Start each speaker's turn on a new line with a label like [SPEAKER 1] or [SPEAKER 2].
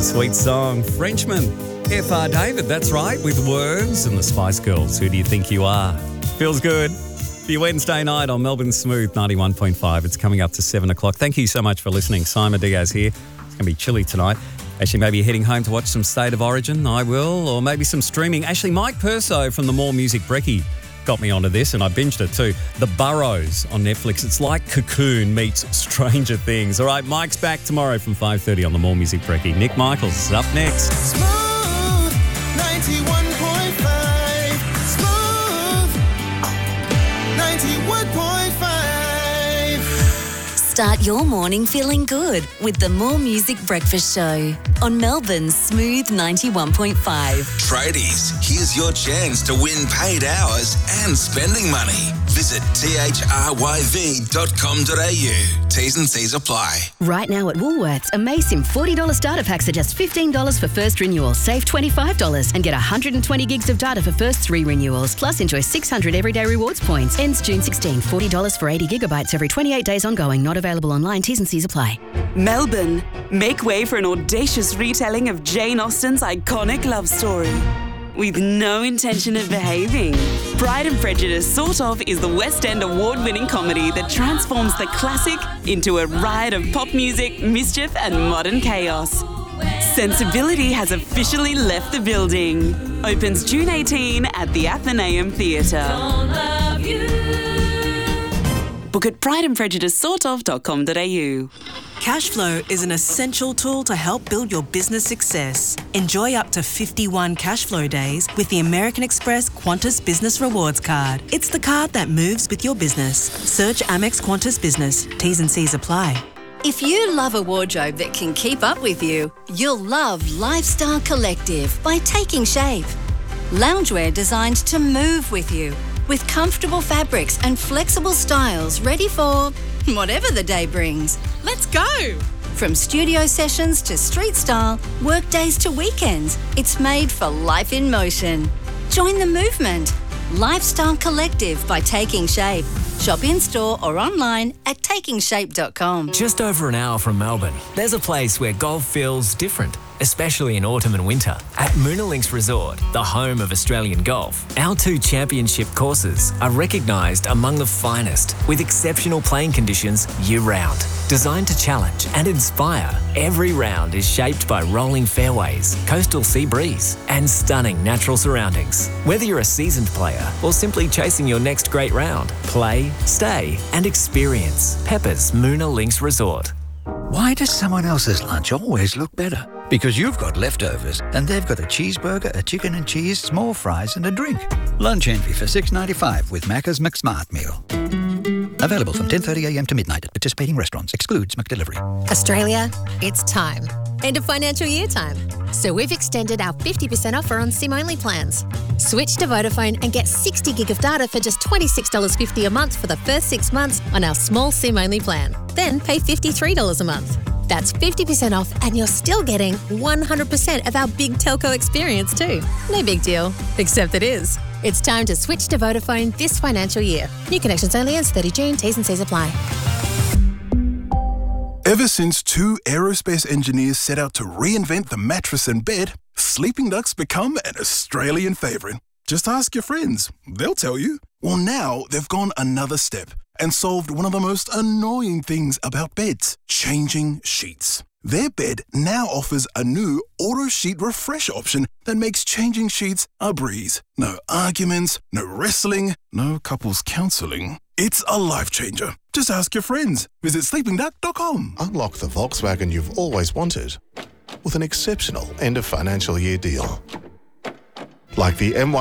[SPEAKER 1] Sweet song. Frenchman. F.R. David, that's right, with Words and the Spice Girls. Who do you think you are? Feels good. For your Wednesday night on Melbourne Smooth 91.5. It's coming up to 7 o'clock. Thank you so much for listening. Simon Diaz here. It's going to be chilly tonight. Actually, maybe you're heading home to watch some State of Origin. I will. Or maybe some streaming. Actually, Mike Perso from the More Music Brekkie got me onto this, and I binged it too. The Burrows on Netflix. It's like Cocoon meets Stranger Things. All right, Mike's back tomorrow from 5:30 on the More Music Brekkie. Nick Michaels is up next.
[SPEAKER 2] Smooth 91.5. Smooth 91.5.
[SPEAKER 3] Start your morning feeling good with the More Music Breakfast Show on Melbourne's Smooth 91.5.
[SPEAKER 4] Tradies, here's your chance to win paid hours and spending money. Visit thryv.com.au. T's and C's apply.
[SPEAKER 5] Right now at Woolworths, a Mason $40 starter packs are just $15 for first renewal. Save $25 and get 120 gigs of data for first 3 renewals. Plus, enjoy 600 everyday rewards points. Ends June 16. $40 for 80 gigabytes every 28 days ongoing. Not available online. T's and C's apply.
[SPEAKER 6] Melbourne, make way for an audacious retelling of Jane Austen's iconic love story. With no intention of behaving. Pride and Prejudice Sort Of is the West End award-winning comedy that transforms the classic into a riot of pop music, mischief and modern chaos. Sensibility has officially left the building. Opens June 18 at the Athenaeum Theatre. Book at prideandprejudicesortof.com.au.
[SPEAKER 7] Cashflow is an essential tool to help build your business success. Enjoy up to 51 Cashflow days with the American Express Qantas Business Rewards Card. It's the card that moves with your business. Search Amex Qantas Business. T's and C's apply.
[SPEAKER 3] If you love a wardrobe that can keep up with you, you'll love Lifestyle Collective by Taking Shape. Loungewear designed to move with you, with comfortable fabrics and flexible styles ready for whatever the day brings. Let's go! From studio sessions to street style, work days to weekends, it's made for life in motion. Join the movement. Lifestyle Collective by Taking Shape. Shop in-store or online at takingshape.com.
[SPEAKER 8] Just over an hour from Melbourne, there's a place where golf feels different, especially in autumn and winter. At Moonalinks Resort, the home of Australian golf, our 2 championship courses are recognised among the finest, with exceptional playing conditions year-round. Designed to challenge and inspire, every round is shaped by rolling fairways, coastal sea breeze, and stunning natural surroundings. Whether you're a seasoned player or simply chasing your next great round, play, stay, and experience Pepper's Moonalinks Resort.
[SPEAKER 9] Why does someone else's lunch always look better? Because you've got leftovers and they've got a cheeseburger, a chicken and cheese, small fries and a drink. Lunch envy for $6.95 with Macca's McSmart Meal. Available from 10:30am to midnight at participating restaurants. Excludes McDelivery.
[SPEAKER 10] Australia, it's time. End of financial year time. So we've extended our 50% offer on SIM-only plans. Switch to Vodafone and get 60 gig of data for just $26.50 a month for the first 6 months on our small SIM-only plan. Then pay $53 a month. That's 50% off and you're still getting 100% of our big telco experience too. No big deal, except it is. It's time to switch to Vodafone this financial year. New connections only ends 30 June. T's and C's apply.
[SPEAKER 11] Ever since 2 aerospace engineers set out to reinvent the mattress and bed, Sleeping Duck's become an Australian favourite. Just ask your friends. They'll tell you. Well, now they've gone another step and solved one of the most annoying things about beds, changing sheets. Their bed now offers a new auto sheet refresh option that makes changing sheets a breeze. No arguments, no wrestling, no couples counselling. It's a life changer. Just ask your friends. Visit sleepingduck.com.
[SPEAKER 12] Unlock the Volkswagen you've always wanted with an exceptional end of financial year deal. Like the